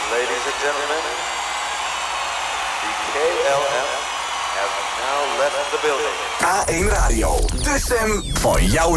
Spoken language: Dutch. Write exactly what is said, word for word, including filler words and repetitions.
Ladies and gentlemen, the K L M have now left the building. K één Radio, de stem van jouw